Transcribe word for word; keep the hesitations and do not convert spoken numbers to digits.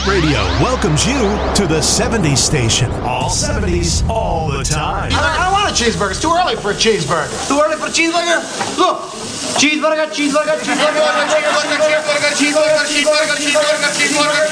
Radio welcomes you to the seventies station. All seventies, all the time. I don't want a cheeseburger. It's too early for a cheeseburger. Too early for a cheeseburger? Look. Cheeseburger, cheeseburger, cheeseburger, cheeseburger, cheeseburger, cheeseburger, cheeseburger, cheeseburger, cheeseburger, cheeseburger,